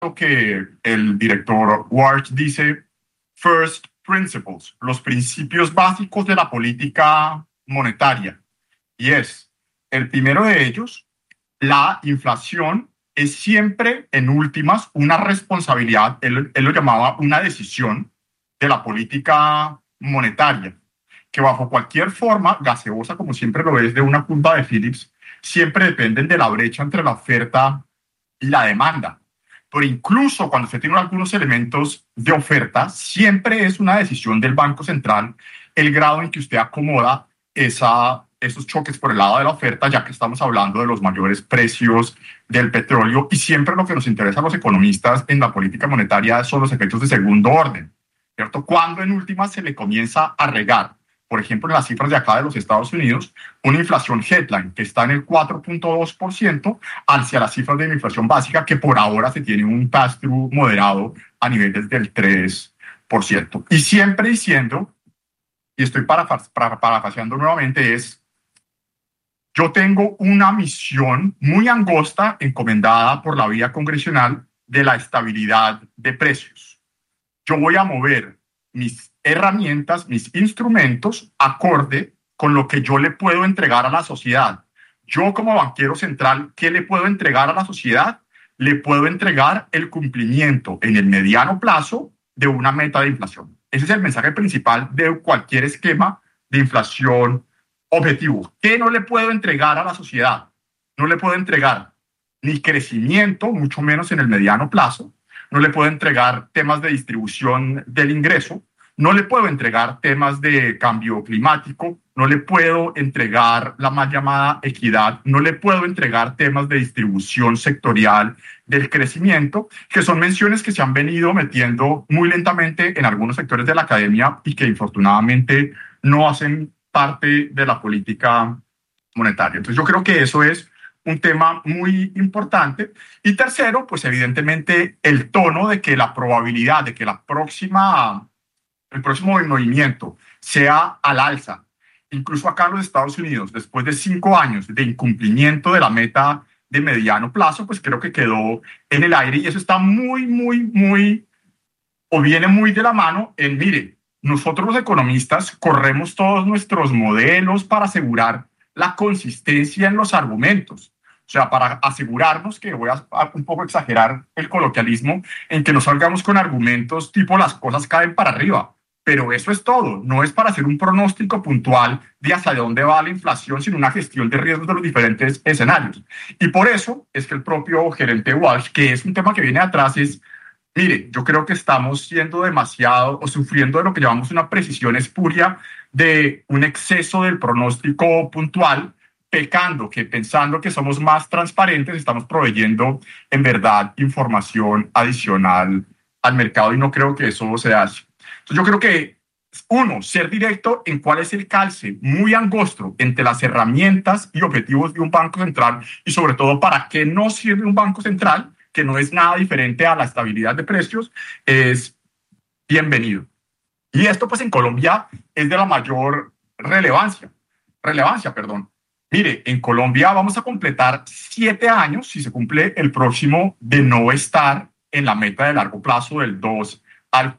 que el director Warsh dice first principles, los principios básicos de la política monetaria. Y es, el primero de ellos, la inflación es siempre, en últimas, una responsabilidad, él lo llamaba una decisión de la política monetaria, que bajo cualquier forma gaseosa, como siempre lo es de una curva de Phillips, siempre dependen de la brecha entre la oferta y la demanda. Pero incluso cuando usted tiene algunos elementos de oferta, siempre es una decisión del Banco Central el grado en que usted acomoda esos choques por el lado de la oferta, ya que estamos hablando de los mayores precios del petróleo y siempre lo que nos interesa a los economistas en la política monetaria son los efectos de segundo orden, ¿cierto? Cuando en última se le comienza a regar, por ejemplo, en las cifras de acá de los Estados Unidos, una inflación headline que está en el 4.2% hacia las cifras de la inflación básica, que por ahora se tiene un pass-through moderado a niveles del 3%. Y siempre diciendo, y estoy parafaseando nuevamente, es, yo tengo una misión muy angosta encomendada por la vía congresional de la estabilidad de precios. Yo voy a mover mis herramientas, mis instrumentos, acorde con lo que yo le puedo entregar a la sociedad. Yo como banquero central, ¿qué le puedo entregar a la sociedad? Le puedo entregar el cumplimiento en el mediano plazo de una meta de inflación. Ese es el mensaje principal de cualquier esquema de inflación objetivo. ¿Qué no le puedo entregar a la sociedad? No le puedo entregar ni crecimiento, mucho menos en el mediano plazo. No le puedo entregar temas de distribución del ingreso. No le puedo entregar temas de cambio climático. No le puedo entregar la mal llamada equidad. No le puedo entregar temas de distribución sectorial del crecimiento, que son menciones que se han venido metiendo muy lentamente en algunos sectores de la academia y que infortunadamente no hacen parte de la política monetaria. Entonces yo creo que eso es un tema muy importante. Y tercero, pues evidentemente el tono de que la probabilidad de que el próximo movimiento sea al alza, incluso acá en los Estados Unidos, después de 5 años de incumplimiento de la meta de mediano plazo, pues creo que quedó en el aire y eso está o viene muy de la mano en, mire, nosotros los economistas corremos todos nuestros modelos para asegurar la consistencia en los argumentos. O sea, para asegurarnos que, voy a un poco exagerar el coloquialismo, en que no salgamos con argumentos tipo las cosas caen para arriba. Pero eso es todo. No es para hacer un pronóstico puntual de hacia dónde va la inflación, sino una gestión de riesgos de los diferentes escenarios. Y por eso es que el propio gerente Walsh, que es un tema que viene atrás, es, mire, yo creo que estamos siendo demasiado o sufriendo de lo que llamamos una precisión espuria de un exceso del pronóstico puntual, pecando que pensando que somos más transparentes, estamos proveyendo en verdad información adicional al mercado y no creo que eso se hace. Entonces yo creo que, uno, ser directo en cuál es el calce muy angosto entre las herramientas y objetivos de un banco central y sobre todo para qué no sirve un banco central, que no es nada diferente a la estabilidad de precios, es bienvenido. Y esto pues en Colombia es de la mayor relevancia, perdón. Mire, en Colombia vamos a completar 7 años, si se cumple el próximo, de no estar en la meta de largo plazo del 2 al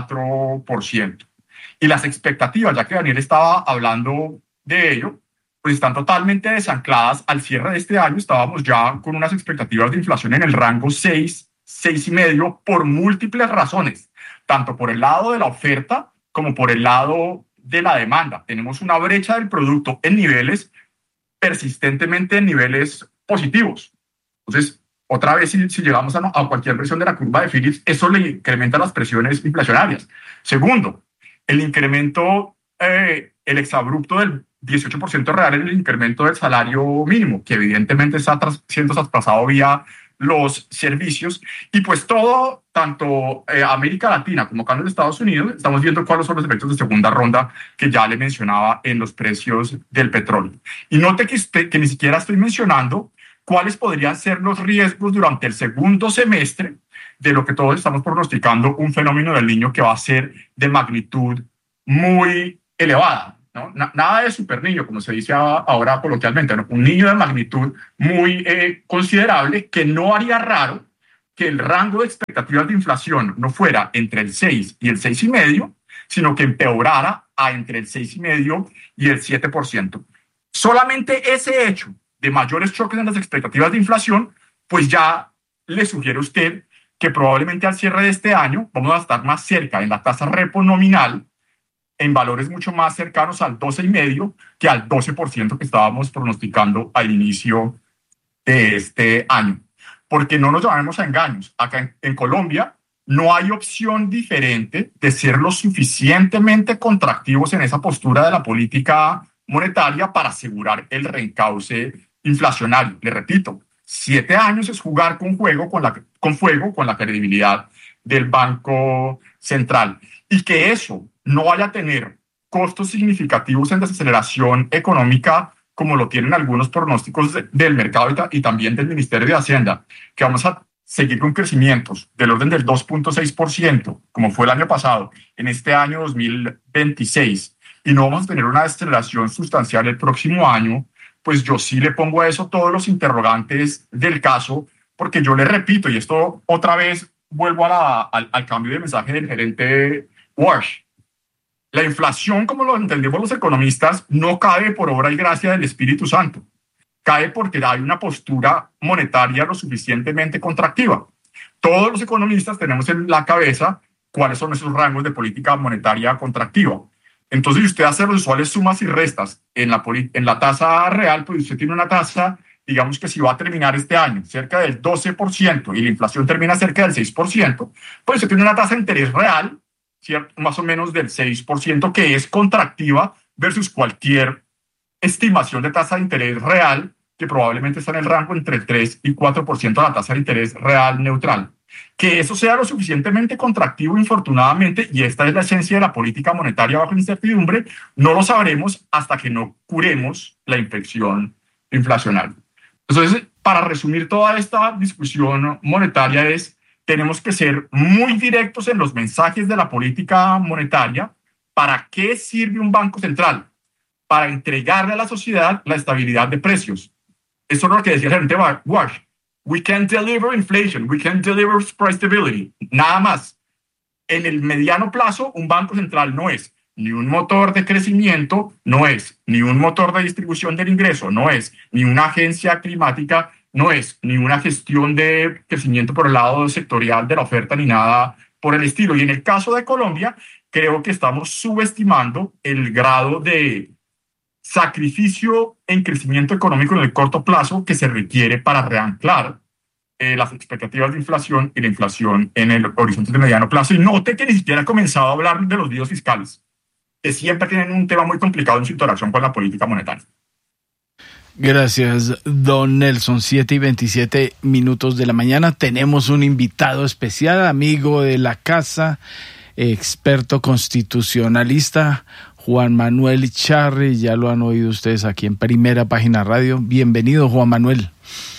4%. Y las expectativas, ya que Daniel estaba hablando de ello, pues están totalmente desancladas. Al cierre de este año estábamos ya con unas expectativas de inflación en el rango 6, 6,5 por múltiples razones, tanto por el lado de la oferta como por el lado de la demanda. Tenemos una brecha del producto en niveles persistentemente en niveles positivos. Entonces, otra vez, si llegamos a cualquier versión de la curva de Phillips, eso le incrementa las presiones inflacionarias. Segundo, el incremento, el exabrupto del 18% real en el incremento del salario mínimo, que evidentemente está siendo traspasado vía los servicios. Y pues todo, tanto América Latina como acá en los Estados Unidos, estamos viendo cuáles son los efectos de segunda ronda que ya le mencionaba en los precios del petróleo. Y note que ni siquiera estoy mencionando cuáles podrían ser los riesgos durante el segundo semestre de lo que todos estamos pronosticando, un fenómeno del Niño que va a ser de magnitud muy elevada, ¿no? Nada de super niño, como se dice ahora coloquialmente, ¿no? Un niño de magnitud muy considerable que no haría raro que el rango de expectativas de inflación no fuera entre el 6 y el 6,5, sino que empeorara a entre el 6,5 y el 7%. Solamente ese hecho de mayores choques en las expectativas de inflación, pues ya le sugiere a usted que probablemente al cierre de este año vamos a estar más cerca en la tasa repo nominal, en valores mucho más cercanos al 12,5 que al 12% que estábamos pronosticando al inicio de este año. Porque no nos llamemos a engaños. Acá en Colombia no hay opción diferente de ser lo suficientemente contractivos en esa postura de la política monetaria para asegurar el reencauce inflacionario. Le repito, 7 años es jugar con fuego con la credibilidad del Banco Central. Y que eso no vaya a tener costos significativos en desaceleración económica, como lo tienen algunos pronósticos del mercado y también del Ministerio de Hacienda, que vamos a seguir con crecimientos del orden del 2,6%, como fue el año pasado, en este año 2026, y no vamos a tener una desaceleración sustancial el próximo año, pues yo sí le pongo a eso todos los interrogantes del caso, porque yo le repito, y esto otra vez vuelvo al cambio de mensaje del gerente Warsh. La inflación, como lo entendemos los economistas, no cae por obra y gracia del Espíritu Santo. Cae porque hay una postura monetaria lo suficientemente contractiva. Todos los economistas tenemos en la cabeza cuáles son esos rangos de política monetaria contractiva. Entonces, si usted hace los usuales sumas y restas en la tasa real, pues usted tiene una tasa, digamos que si va a terminar este año cerca del 12% y la inflación termina cerca del 6%, pues usted tiene una tasa de interés real, ¿cierto?, más o menos del 6%, que es contractiva versus cualquier estimación de tasa de interés real, que probablemente está en el rango entre el 3 y 4% de la tasa de interés real neutral. Que eso sea lo suficientemente contractivo, infortunadamente, y esta es la esencia de la política monetaria bajo incertidumbre, no lo sabremos hasta que no curemos la infección inflacionaria. Entonces, para resumir toda esta discusión monetaria tenemos que ser muy directos en los mensajes de la política monetaria. ¿Para qué sirve un banco central? Para entregarle a la sociedad la estabilidad de precios. Eso es lo que decía el gerente Warsh. We can deliver inflation, we can deliver price stability. Nada más. En el mediano plazo, un banco central no es ni un motor de crecimiento, no es ni un motor de distribución del ingreso, no es ni una agencia climática, no es ni una gestión de crecimiento por el lado sectorial de la oferta, ni nada por el estilo. Y en el caso de Colombia, creo que estamos subestimando el grado de sacrificio en crecimiento económico en el corto plazo que se requiere para reanclar las expectativas de inflación y la inflación en el horizonte de mediano plazo. Y note que ni siquiera he comenzado a hablar de los líos fiscales, que siempre tienen un tema muy complicado en su interacción con la política monetaria. Gracias, don Nelson. 7:27 de la mañana. Tenemos un invitado especial, amigo de la casa, experto constitucionalista, Juan Manuel Charri. Ya lo han oído ustedes aquí en Primera Página Radio. Bienvenido, Juan Manuel.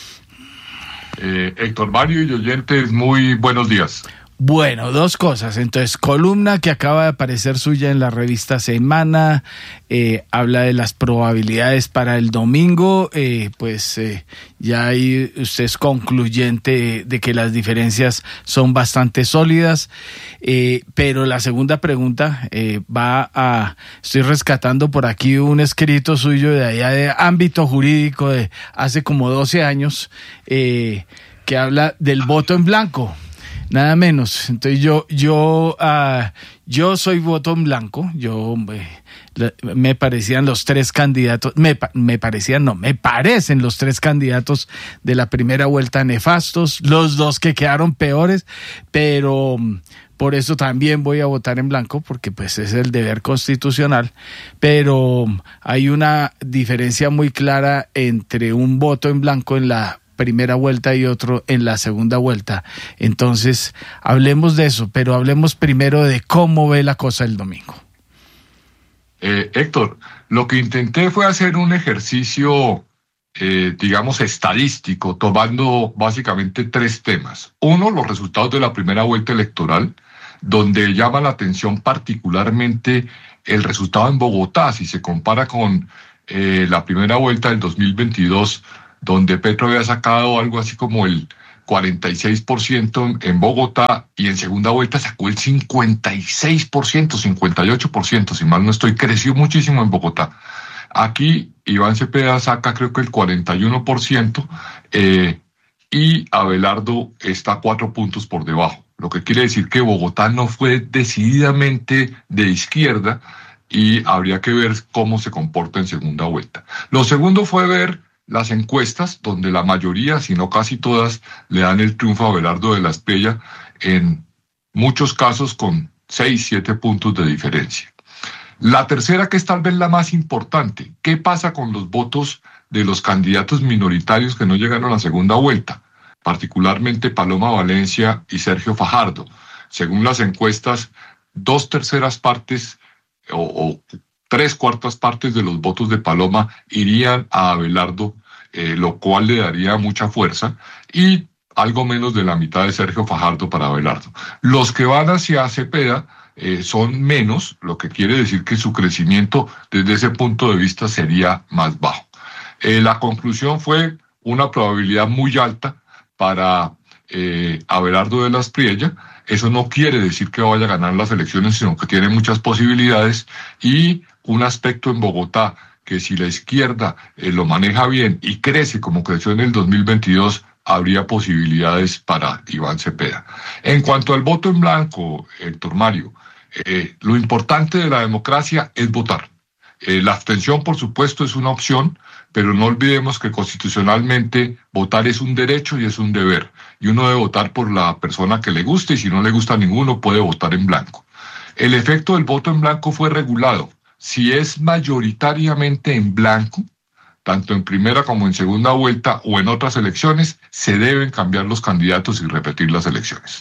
Héctor Mario y oyentes, muy buenos días. Bueno, dos cosas. Entonces, columna que acaba de aparecer suya en la revista Semana, habla de las probabilidades para el domingo, ya ahí usted es concluyente de que las diferencias son bastante sólidas, pero la segunda pregunta estoy rescatando por aquí un escrito suyo de allá de ámbito jurídico de hace como 12 años, que habla del voto en blanco. Nada menos. Entonces yo soy voto en blanco. Me parecían los tres candidatos, me parecen los tres candidatos de la primera vuelta nefastos, los dos que quedaron peores, pero por eso también voy a votar en blanco, porque pues es el deber constitucional, pero hay una diferencia muy clara entre un voto en blanco en la primera vuelta y otro en la segunda vuelta. Entonces, hablemos de eso, pero hablemos primero de cómo ve la cosa el domingo. Héctor, lo que intenté fue hacer un ejercicio, digamos, estadístico, tomando básicamente tres temas. Uno, los resultados de la primera vuelta electoral, donde llama la atención particularmente el resultado en Bogotá, si se compara con la primera vuelta del 2022, donde Petro había sacado algo así como el 46% en Bogotá, y en segunda vuelta sacó el 56%, 58%, si mal no estoy, creció muchísimo en Bogotá. Aquí Iván Cepeda saca creo que el 41%, y Abelardo está 4 puntos por debajo, lo que quiere decir que Bogotá no fue decididamente de izquierda, y habría que ver cómo se comporta en segunda vuelta. Lo segundo fue ver las encuestas, donde la mayoría, si no casi todas, le dan el triunfo a Abelardo de la Espriella, en muchos casos con 6, 7 puntos de diferencia. La tercera, que es tal vez la más importante: ¿qué pasa con los votos de los candidatos minoritarios que no llegaron a la segunda vuelta? Particularmente Paloma Valencia y Sergio Fajardo. Según las encuestas, 2/3 partes o 3/4 partes de los votos de Paloma irían a Abelardo, lo cual le daría mucha fuerza, y algo menos de la mitad de Sergio Fajardo para Abelardo. Los que van hacia Cepeda son menos, lo que quiere decir que su crecimiento desde ese punto de vista sería más bajo. La conclusión fue una probabilidad muy alta para Abelardo de la Espriella. Eso no quiere decir que vaya a ganar las elecciones, sino que tiene muchas posibilidades, y un aspecto en Bogotá que, si la izquierda lo maneja bien y crece como creció en el 2022, habría posibilidades para Iván Cepeda. En cuanto al voto en blanco, Héctor Mario, lo importante de la democracia es votar. La abstención, por supuesto, es una opción, pero no olvidemos que constitucionalmente votar es un derecho y es un deber, y uno debe votar por la persona que le guste, y si no le gusta a ninguno puede votar en blanco. El efecto del voto en blanco fue regulado. Si es mayoritariamente en blanco, tanto en primera como en segunda vuelta o en otras elecciones, se deben cambiar los candidatos y repetir las elecciones.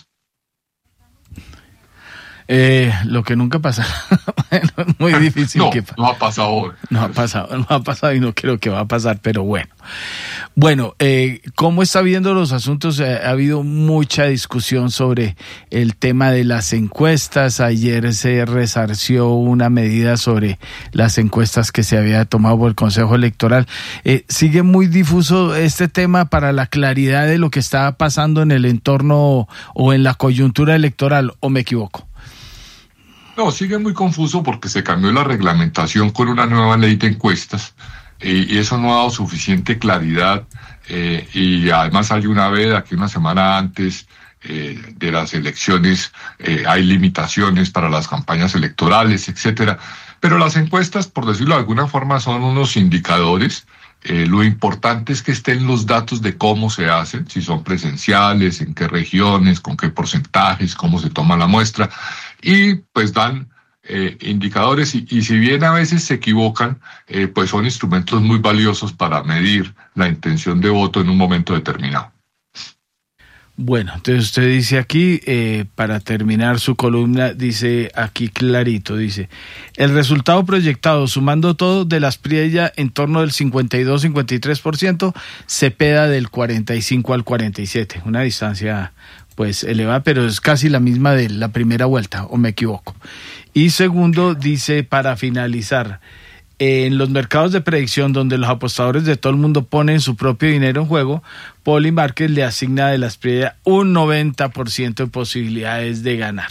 Lo que nunca pasa. Bueno, es muy difícil. No ha pasado. No ha pasado y no creo que va a pasar, pero bueno. Bueno, ¿cómo está viendo los asuntos? Ha habido mucha discusión sobre el tema de las encuestas. Ayer se resarció una medida sobre las encuestas que se había tomado por el Consejo Electoral. ¿Sigue muy difuso este tema para la claridad de lo que está pasando en el entorno o en la coyuntura electoral, o me equivoco? No, sigue muy confuso porque se cambió la reglamentación con una nueva ley de encuestas, y eso no ha dado suficiente claridad, y además hay una veda que una semana antes de las elecciones hay limitaciones para las campañas electorales, etcétera. Pero las encuestas, por decirlo de alguna forma, son unos indicadores. Lo importante es que estén los datos de cómo se hacen, si son presenciales, en qué regiones, con qué porcentajes, cómo se toma la muestra, y pues dan indicadores, y si bien a veces se equivocan, pues son instrumentos muy valiosos para medir la intención de voto en un momento determinado. Bueno, entonces usted dice aquí, para terminar su columna, dice aquí clarito, dice: el resultado proyectado, sumando todo, de la Espriella en torno del 52-53%, Cepeda del 45 al 47, una distancia pues elevada, pero es casi la misma de la primera vuelta, ¿o me equivoco? Y segundo, dice, para finalizar, en los mercados de predicción, donde los apostadores de todo el mundo ponen su propio dinero en juego, Poli Márquez le asigna de la Espriella un 90% de posibilidades de ganar.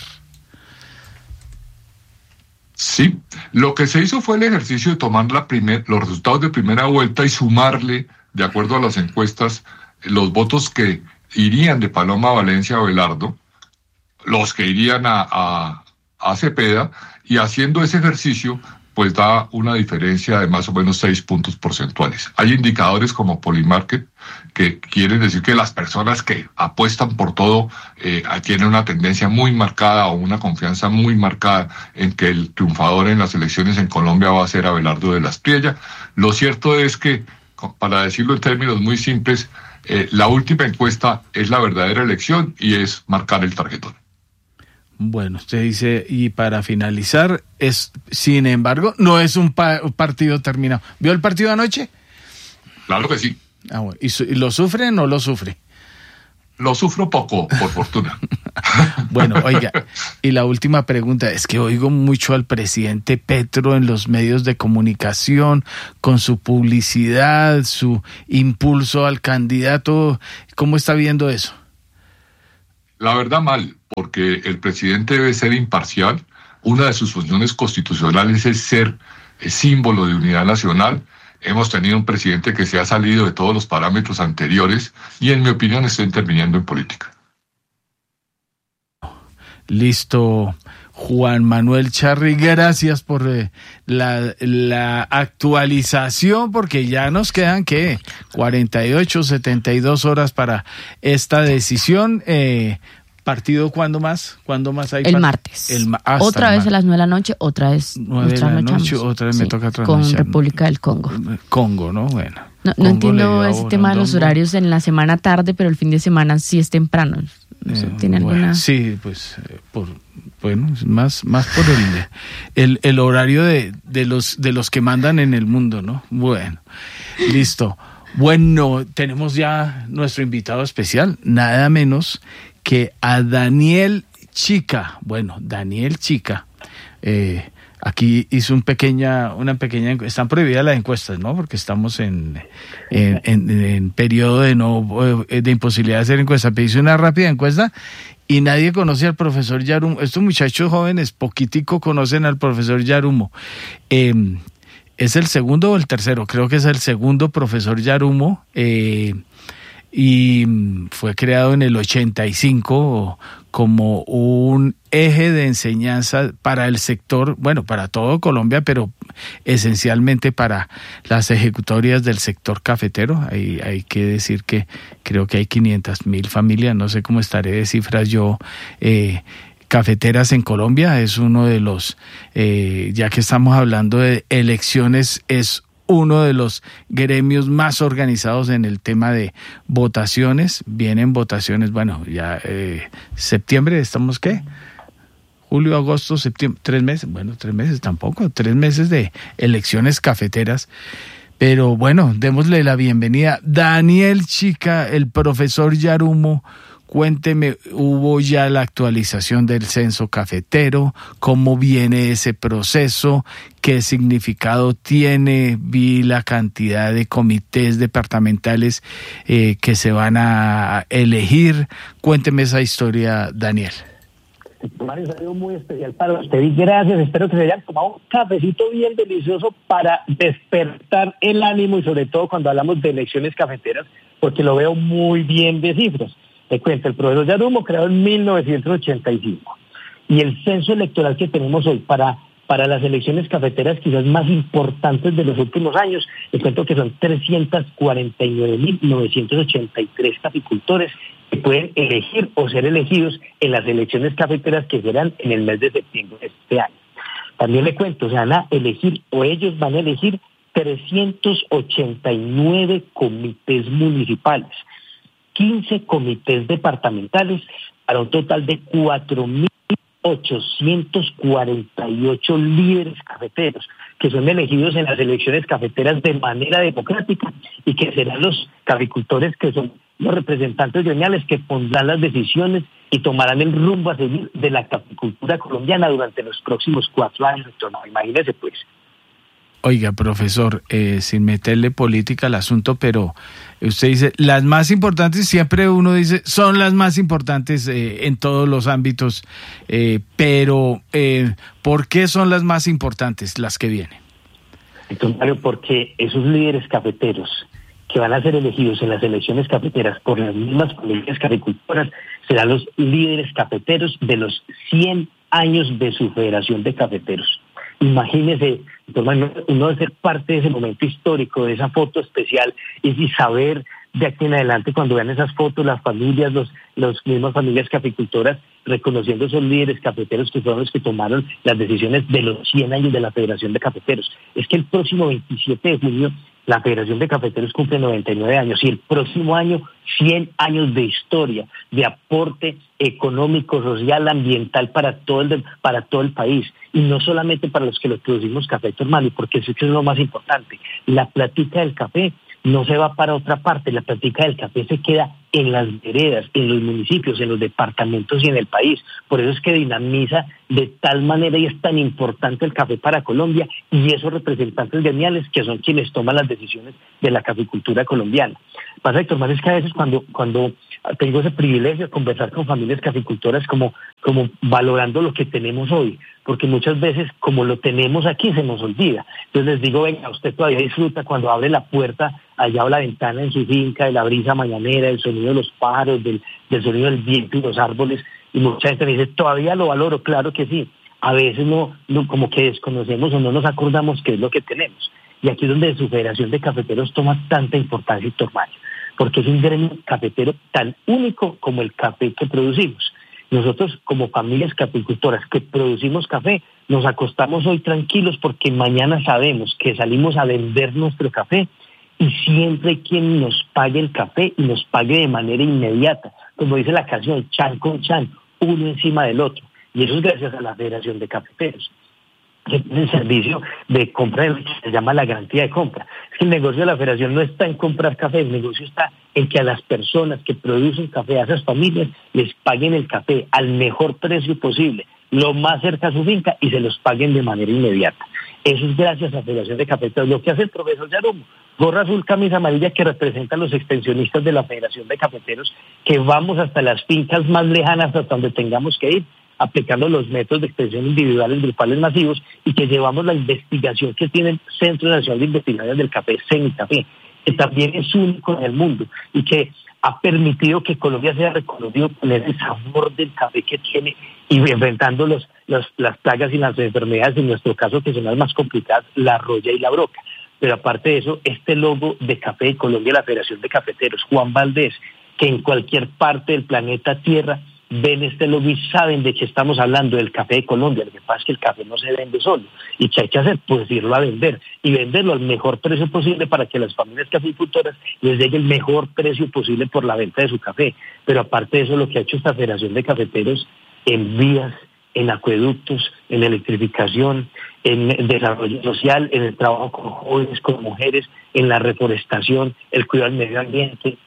Sí, lo que se hizo fue el ejercicio de tomar los resultados de primera vuelta y sumarle, de acuerdo a las encuestas, los votos que irían de Paloma Valencia a Abelardo, los que irían a Cepeda, y haciendo ese ejercicio pues da una diferencia de más o menos 6 puntos porcentuales. Hay indicadores como Polymarket que quieren decir que las personas que apuestan por todo tienen una tendencia muy marcada o una confianza muy marcada en que el triunfador en las elecciones en Colombia va a ser Abelardo de la Espriella. Lo cierto es que, para decirlo en términos muy simples, la última encuesta es la verdadera elección y es marcar el tarjetón. Bueno, usted dice, y para finalizar, sin embargo, no es un partido terminado. ¿Vio el partido anoche? Claro que sí. Ah, bueno. ¿Y lo sufre o no lo sufre? Lo sufro poco, por fortuna. Bueno, oiga, y la última pregunta, es que oigo mucho al presidente Petro en los medios de comunicación, con su publicidad, su impulso al candidato. ¿Cómo está viendo eso? La verdad mal, porque el presidente debe ser imparcial. Una de sus funciones constitucionales es ser símbolo de unidad nacional. Hemos tenido un presidente que se ha salido de todos los parámetros anteriores y en mi opinión está interviniendo en política. Listo. Juan Manuel Charri, gracias por la actualización, porque ya nos quedan, ¿qué? 48, 72 horas para esta decisión. ¿Partido cuándo más? ¿Cuándo más hay? El martes. Otra vez a las 9 de la noche, otra vez. 9 de la noche, otra vez me toca trasnochar. Con República del Congo. Congo, ¿no? Bueno. No entiendo ese tema de los horarios en la semana tarde, pero el fin de semana sí es temprano. ¿Tiene alguna? Sí, pues más por el horario de los que mandan en el mundo, ¿no? Bueno, listo. Bueno, tenemos ya nuestro invitado especial, nada menos que a Daniel Chica. Bueno, Daniel Chica, aquí hizo una pequeña encuesta. Están prohibidas las encuestas, ¿no? Porque estamos en periodo de imposibilidad de hacer encuestas. Pero hizo una rápida encuesta y nadie conoce al profesor Yarumo. Estos muchachos jóvenes poquitico conocen al profesor Yarumo. ¿Es el segundo o el tercero? Creo que es el segundo profesor Yarumo. Y fue creado en el 85 como un eje de enseñanza para el sector, bueno, para todo Colombia, pero esencialmente para las ejecutorias del sector cafetero. Hay que decir que creo que hay 500.000 familias, no sé cómo estaré de cifras yo, cafeteras en Colombia. Es uno de los, ya que estamos hablando de elecciones, es uno de los gremios más organizados en el tema de votaciones. Vienen votaciones, bueno, ya septiembre, ¿estamos qué? Julio, agosto, septiembre, 3 meses, bueno, 3 meses tampoco, 3 meses de elecciones cafeteras. Pero bueno, démosle la bienvenida. Daniel Chica, el profesor Yarumo. Cuénteme, ¿hubo ya la actualización del censo cafetero? ¿Cómo viene ese proceso? ¿Qué significado tiene? Vi la cantidad de comités departamentales que se van a elegir. Cuénteme esa historia, Daniel. Mario, salió muy especial para usted y gracias. Espero que se hayan tomado un cafecito bien delicioso para despertar el ánimo y sobre todo cuando hablamos de elecciones cafeteras, porque lo veo muy bien de cifras. Te cuento, el profesor Yarumo creado en 1985 y el censo electoral que tenemos hoy para las elecciones cafeteras quizás más importantes de los últimos años, te cuento que son 349.983 caficultores que pueden elegir o ser elegidos en las elecciones cafeteras que serán en el mes de septiembre de este año. También le cuento, se van a elegir o ellos van a elegir 389 comités municipales, 15 comités departamentales para un total de 4.848 líderes cafeteros que son elegidos en las elecciones cafeteras de manera democrática y que serán los caficultores que son los representantes gremiales que pondrán las decisiones y tomarán el rumbo a seguir de la caficultura colombiana durante los próximos 4 años. Imagínese pues. Oiga, profesor, sin meterle política al asunto, pero usted dice, las más importantes, siempre uno dice, son las más importantes en todos los ámbitos, pero ¿por qué son las más importantes las que vienen? Entonces, Mario, porque esos líderes cafeteros que van a ser elegidos en las elecciones cafeteras por las mismas familias caficultoras serán los líderes cafeteros de los 100 años de su Federación de Cafeteros. Imagínese, uno de ser parte de ese momento histórico, de esa foto especial, y saber de aquí en adelante, cuando vean esas fotos, las familias, los mismas familias caficultoras, reconociendo esos líderes cafeteros que fueron los que tomaron las decisiones de los 100 años de la Federación de Cafeteros. Es que el próximo 27 de junio la Federación de Cafeteros cumple 99 años y el próximo año 100 años de historia, de aporte económico, social, ambiental para todo el país. Y no solamente para los que los producimos café, hermano, porque eso es lo más importante. La plática del café no se va para otra parte. La práctica del café se queda en las veredas, en los municipios, en los departamentos y en el país. Por eso es que dinamiza de tal manera y es tan importante el café para Colombia y esos representantes gremiales que son quienes toman las decisiones de la caficultura colombiana. Pasa, Héctor, más es que a veces cuando tengo ese privilegio de conversar con familias caficultoras como valorando lo que tenemos hoy, porque muchas veces como lo tenemos aquí se nos olvida. Entonces les digo, venga, usted todavía disfruta cuando abre la puerta allá o la ventana en su finca, de la brisa mañanera, del sonido de los pájaros, del sonido del viento y los árboles, y mucha gente me dice, todavía lo valoro. Claro que sí, a veces no como que desconocemos o no nos acordamos qué es lo que tenemos. Y aquí es donde su Federación de Cafeteros toma tanta importancia, Héctor Mario, porque es un gremio cafetero tan único como el café que producimos. Nosotros, como familias caficultoras que producimos café, nos acostamos hoy tranquilos porque mañana sabemos que salimos a vender nuestro café y siempre hay quien nos pague el café y nos pague de manera inmediata. Como dice la canción, chan con chan, uno encima del otro. Y eso es gracias a la Federación de Cafeteros, que tiene el servicio de compra, que se llama la garantía de compra. Es que el negocio de la Federación no está en comprar café, el negocio está en que a las personas que producen café, a esas familias, les paguen el café al mejor precio posible, lo más cerca a su finca y se los paguen de manera inmediata. Eso es gracias a la Federación de Cafeteros. Lo que hace el profesor Yarumo, gorra azul, camisa amarilla, que representa a los extensionistas de la Federación de Cafeteros, que vamos hasta las fincas más lejanas, hasta donde tengamos que ir, aplicando los métodos de extensión individuales, grupales, masivos, y que llevamos la investigación que tiene el Centro Nacional de Investigaciones del Café, CENICAFé, que también es único en el mundo y que ha permitido que Colombia sea reconocido por el sabor del café que tiene y enfrentando las plagas y las enfermedades, en nuestro caso, que son las más complicadas, la roya y la broca. Pero aparte de eso, este logo de Café de Colombia, la Federación de Cafeteros, Juan Valdés, que en cualquier parte del planeta Tierra ven este logo y saben de qué estamos hablando, del café de Colombia. Lo que pasa es que el café no se vende solo, y ¿qué hay que hacer? Pues irlo a vender, y venderlo al mejor precio posible para que las familias caficultoras les llegue el mejor precio posible por la venta de su café. Pero aparte de eso, lo que ha hecho esta Federación de Cafeteros en vías, en acueductos, en electrificación, en desarrollo social, en el trabajo con jóvenes, con mujeres, en la reforestación, el cuidado del medio ambiente,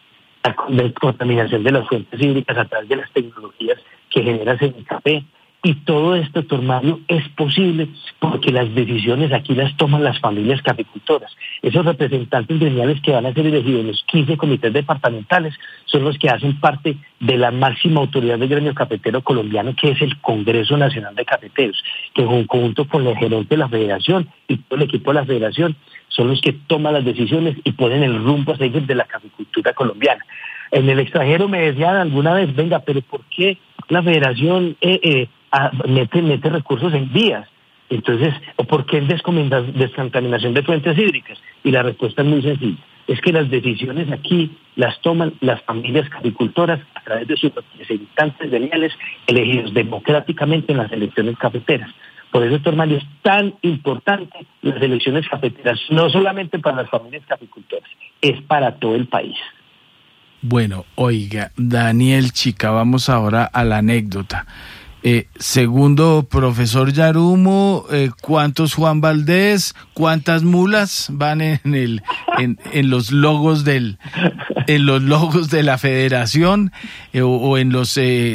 la contaminación de las fuentes hídricas a través de las tecnologías que genera CENICAFé. Y todo esto, doctor Mario, es posible porque las decisiones aquí las toman las familias caficultoras. Esos representantes gremiales que van a ser elegidos en los 15 comités departamentales son los que hacen parte de la máxima autoridad del gremio cafetero colombiano, que es el Congreso Nacional de Cafeteros, que en conjunto con el gerente de la Federación y todo el equipo de la Federación son los que toman las decisiones y ponen el rumbo a seguir de la caficultura colombiana. En el extranjero me decían alguna vez, venga, pero ¿por qué la Federación mete recursos en vías? Entonces, ¿o por qué en descontaminación de fuentes hídricas? Y la respuesta es muy sencilla. Es que las decisiones aquí las toman las familias caficultoras a través de sus representantes gremiales elegidos democráticamente en las elecciones cafeteras. Por eso, doctor Mario, es tan importante las elecciones cafeteras, no solamente para las familias caficultoras, es para todo el país. Bueno, oiga, Daniel Chica, vamos ahora a la anécdota. Segundo profesor Yarumo, ¿cuántos Juan Valdés, cuántas mulas van en los logos de la Federación, o en los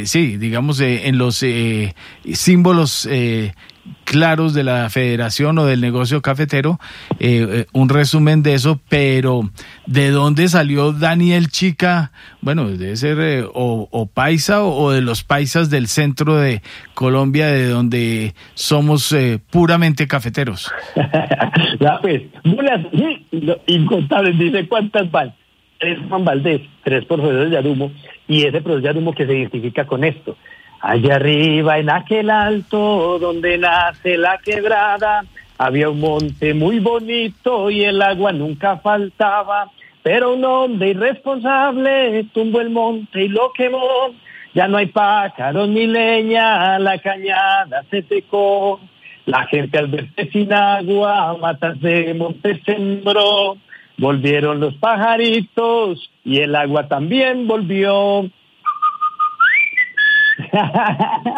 en los símbolos claros de la Federación o del negocio cafetero? Un resumen de eso, pero ¿de dónde salió Daniel Chica? Bueno, debe ser o paisa o de los paisas del centro de Colombia, de donde somos puramente cafeteros. Ya pues, mulas incontables, dice, ¿cuántas van? 3 Juan Valdés, 3 profesores Yarumo, y ese profesor Yarumo que se identifica con esto. Allá arriba, en aquel alto donde nace la quebrada, había un monte muy bonito y el agua nunca faltaba, pero un hombre irresponsable tumbó el monte y lo quemó. Ya no hay pájaros ni leña, la cañada se secó. La gente al verse sin agua, matas de monte sembró. Volvieron los pajaritos y el agua también volvió.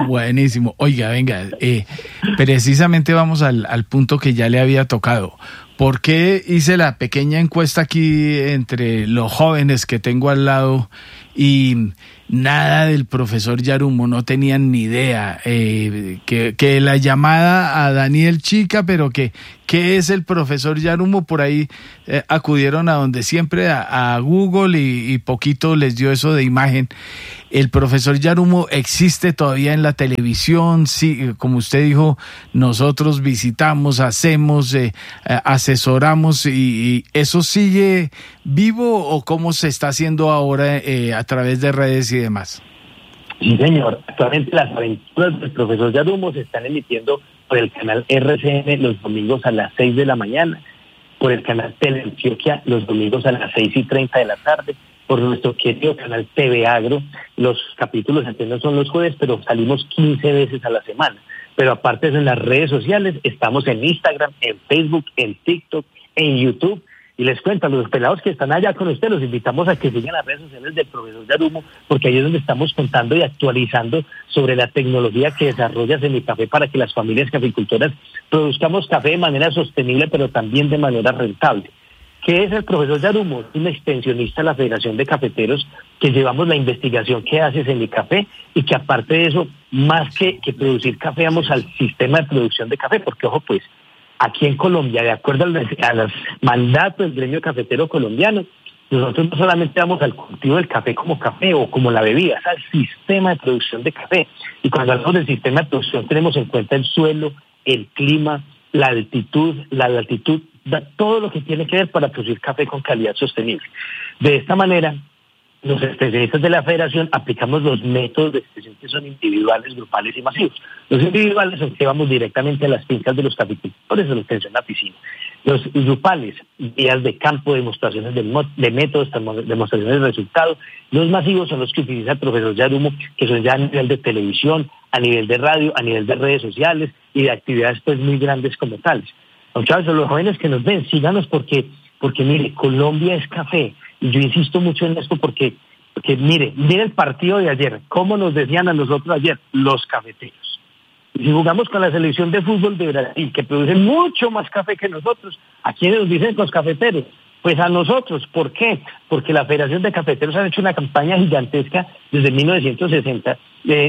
Buenísimo. Oiga, venga, precisamente vamos al punto que ya le había tocado. ¿por qué hice la pequeña encuesta aquí entre los jóvenes que tengo al lado y nada del profesor Yarumo? No tenían ni idea, que la llamada a Daniel Chica, pero ¿qué es el profesor Yarumo? Por ahí acudieron a donde siempre, a Google, y poquito les dio eso de imagen. El profesor Yarumo existe todavía en la televisión, sí, como usted dijo, nosotros visitamos, hacemos, asesoramos, y ¿eso sigue vivo o cómo se está haciendo ahora a través de redes y demás? Sí, señor. Actualmente las aventuras del profesor Yarumo se están emitiendo por el canal RCN los domingos a las 6 de la mañana, por el canal Teleantioquia los domingos a las 6:30 de la tarde, por nuestro querido canal TV Agro. Los capítulos anteriores son los jueves, pero salimos 15 veces a la semana. Pero aparte de eso, en las redes sociales, estamos en Instagram, en Facebook, en TikTok, en YouTube. Y les cuento, a los pelados que están allá con ustedes, los invitamos a que sigan las redes sociales del profesor Yarumo, porque ahí es donde estamos contando y actualizando sobre la tecnología que desarrolla Semicafé para que las familias caficultoras produzcamos café de manera sostenible, pero también de manera rentable. ¿Qué es el profesor Yarumo? Es un extensionista de la Federación de Cafeteros, que llevamos la investigación que hace Semicafé, y que aparte de eso, más que producir café, vamos al sistema de producción de café, porque ojo pues, aquí en Colombia, de acuerdo a los mandatos del gremio cafetero colombiano, nosotros no solamente vamos al cultivo del café como café o como la bebida, es al sistema de producción de café. Y cuando hablamos del sistema de producción tenemos en cuenta el suelo, el clima, la altitud, la latitud, todo lo que tiene que ver para producir café con calidad sostenible. De esta manera, los especialistas de la federación aplicamos los métodos de extensión que son individuales, grupales y masivos. Los individuales son que vamos directamente a las fincas de los caficultores, a la extensión de la piscina. Los grupales, guías de campo, demostraciones de métodos, demostraciones de resultados. Los masivos son los que utiliza el profesor Yarumo, que son ya a nivel de televisión, a nivel de radio, a nivel de redes sociales y de actividades pues muy grandes como tales. Muchachos, los jóvenes que nos ven, síganos porque mire, Colombia es café. Y yo insisto mucho en esto porque mire el partido de ayer, cómo nos decían a nosotros ayer, los cafeteros. Y si jugamos con la selección de fútbol de Brasil, que produce mucho más café que nosotros, ¿a quiénes nos dicen los cafeteros? Pues a nosotros. ¿Por qué? Porque la Federación de Cafeteros ha hecho una campaña gigantesca desde 1960,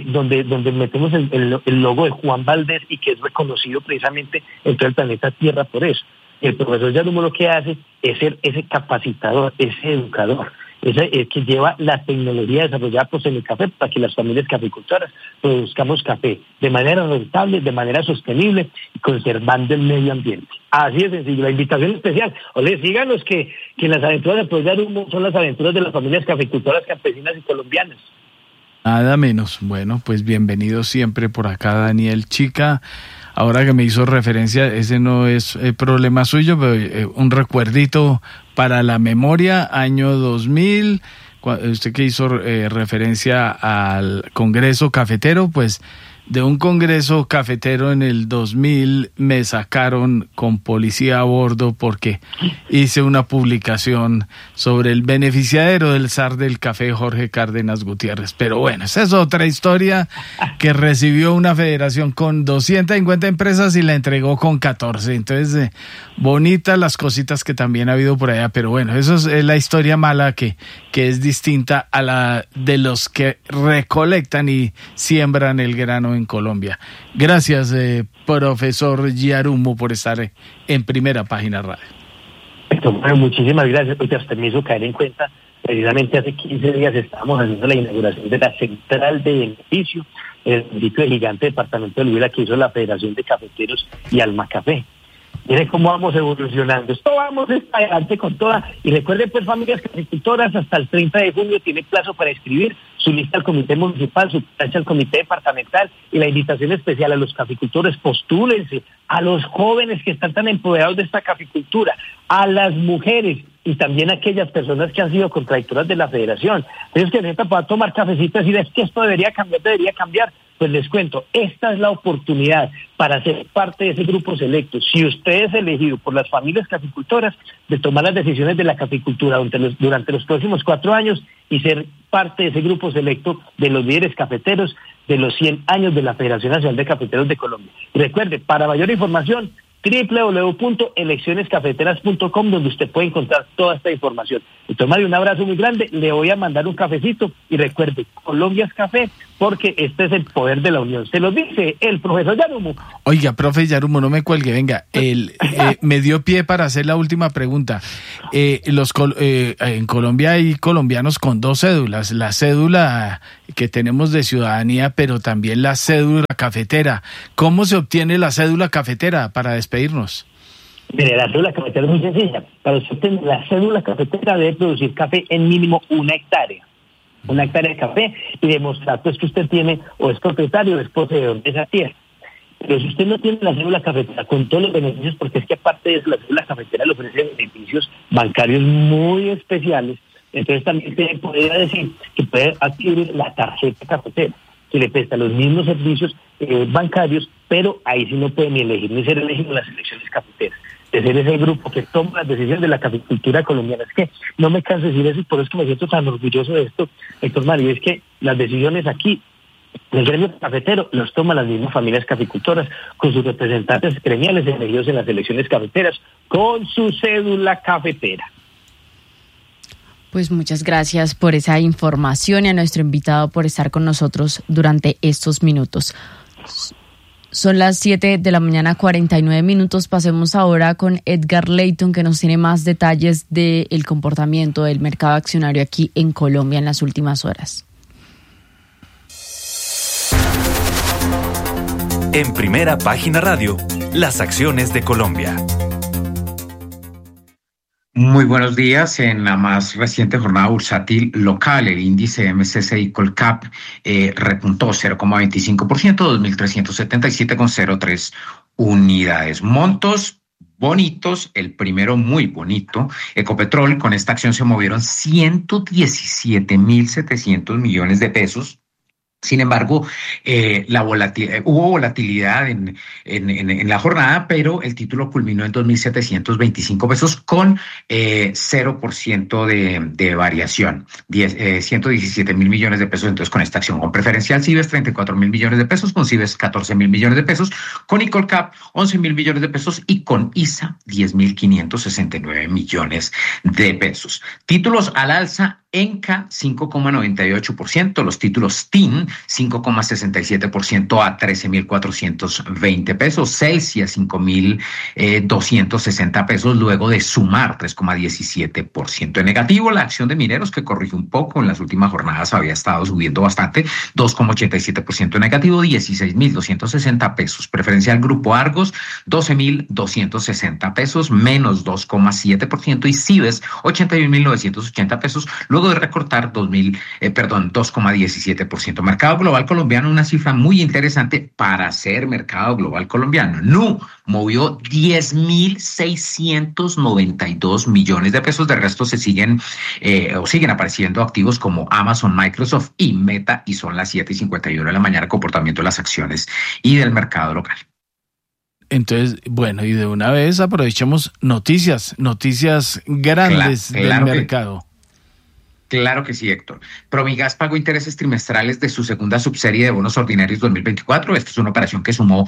donde metemos el logo de Juan Valdés, y que es reconocido precisamente en todo el planeta Tierra por eso. El profesor Yarumo lo que hace es ser ese capacitador, ese educador, que lleva la tecnología desarrollada por Semicafé para que las familias caficultoras produzcamos café de manera rentable, de manera sostenible y conservando el medio ambiente. Así de sencillo. La invitación especial, síganos que las aventuras del profesor Yarumo son las aventuras de las familias caficultoras campesinas y colombianas. Nada menos. Bueno, pues bienvenido siempre por acá, Daniel Chica. Ahora que me hizo referencia, ese no es problema suyo, pero un recuerdito para la memoria, año 2000, usted que hizo referencia al Congreso Cafetero, pues de un Congreso Cafetero en el 2000 me sacaron con policía a bordo porque hice una publicación sobre el beneficiadero del zar del café, Jorge Cárdenas Gutiérrez. Pero bueno, esa es otra historia, que recibió una federación con 250 empresas y la entregó con 14. Entonces, bonitas las cositas que también ha habido por allá. Pero bueno, eso es la historia mala que es distinta a la de los que recolectan y siembran el grano en Colombia. Gracias, profesor Yarumo, por estar en Primera Página Radio. Bueno, muchísimas gracias. Usted me hizo caer en cuenta, precisamente hace 15 días estábamos haciendo la inauguración de la central de beneficio en el municipio de Gigante, departamento de Huila, que hizo la Federación de Cafeteros y Alma Café. Miren cómo vamos evolucionando. Esto vamos adelante con toda. Y recuerden, pues, familias caficultoras, hasta el 30 de junio tiene plazo para inscribir su lista al comité municipal, su plancha al comité departamental, y la invitación especial a los caficultores: postúlense, a los jóvenes que están tan empoderados de esta caficultura, a las mujeres y también a aquellas personas que han sido contradictoras de la federación. Ellos que necesitan para tomar cafecito y decir, es que esto debería cambiar. Pues les cuento, esta es la oportunidad para ser parte de ese grupo selecto. Si usted es elegido por las familias caficultoras, de tomar las decisiones de la caficultura durante los próximos 4 años y ser parte de ese grupo selecto de los líderes cafeteros de los 100 años de la Federación Nacional de Cafeteros de Colombia. Y recuerde, para mayor información, www.eleccionescafeteras.com, donde usted puede encontrar toda esta información. Entonces, Mario, un abrazo muy grande, le voy a mandar un cafecito y recuerde, Colombia es café, porque este es el poder de la unión. Se lo dice el profesor Yarumo. Oiga, profe Yarumo, no me cuelgue, venga, me dio pie para hacer la última pregunta. En Colombia hay colombianos con 2 cédulas, la cédula que tenemos de ciudadanía, pero también la cédula cafetera. ¿Cómo se obtiene la cédula cafetera para despedirnos? Mire, la cédula cafetera es muy sencilla. Para usted obtener la cédula cafetera debe producir café en mínimo 1 hectárea. 1 hectárea de café, y demostrar pues que usted tiene o es propietario o es poseedor de esa tierra. Pero si usted no tiene la cédula cafetera con todos los beneficios, porque es que aparte de eso la cédula cafetera le ofrece beneficios bancarios muy especiales, entonces también usted podría decir que puede adquirir la tarjeta cafetera, que le presta los mismos servicios bancarios, pero ahí sí no puede ni elegir ni ser elegido en las elecciones cafeteras. De ser ese grupo que toma las decisiones de la caficultura colombiana. Es que no me canso de decir eso, y por eso es que me siento tan orgulloso de esto, Héctor Mario, es que las decisiones aquí el gremio cafetero los toman las mismas familias caficultoras con sus representantes gremiales elegidos en las elecciones cafeteras con su cédula cafetera. Pues muchas gracias por esa información y a nuestro invitado por estar con nosotros durante estos minutos. Son las 7:49 a.m. Pasemos ahora con Edgar Leyton, que nos tiene más detalles del comportamiento del mercado accionario aquí en Colombia en las últimas horas. En Primera Página Radio, las acciones de Colombia. Muy buenos días. En la más reciente jornada bursátil local, el índice MSCI Colcap repuntó 0,25%, 2.377,03 unidades. Montos bonitos, el primero muy bonito, Ecopetrol, con esta acción se movieron 117.700 millones de pesos. Sin embargo, hubo volatilidad en la jornada, pero el título culminó en 2.725 pesos con 0% de variación, 117.000 millones de pesos. Entonces, con esta acción, con preferencial Cibes 34.000 millones de pesos, con Cibes 14.000 millones de pesos, con Icolcap 11.000 millones de pesos y con ISA 10.569 millones de pesos. Títulos al alza: Enca 5,98%, los títulos TIN 5,67% a 13.420 pesos, Celsia 5.260 pesos, luego de sumar 3,17% en negativo. La acción de mineros, que corrigió un poco en las últimas jornadas, había estado subiendo bastante, 2,87% negativo, 16.260 pesos. Preferencial Grupo Argos 12.260 pesos, menos 2,7%, y Cibes 81.980 pesos, luego de recortar 2,17%. Mercado global colombiano, una cifra muy interesante para ser mercado global colombiano. Nu movió 10.692 millones de pesos. De resto siguen apareciendo activos como Amazon, Microsoft y Meta, y son las 7:51 de la mañana, comportamiento de las acciones y del mercado local. Entonces, bueno, y de una vez aprovechamos noticias grandes del mercado. Claro que sí, Héctor. Promigas pagó intereses trimestrales de su segunda subserie de bonos ordinarios 2024. Esta es una operación que sumó